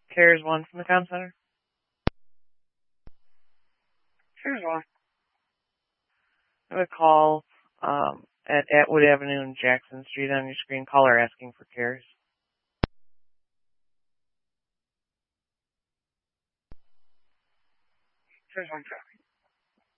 Cares 1 from the Comm Center. Here's one. I have a call at Atwood Avenue and Jackson Street on your screen. Caller asking for Cares. Here's one, Chuck.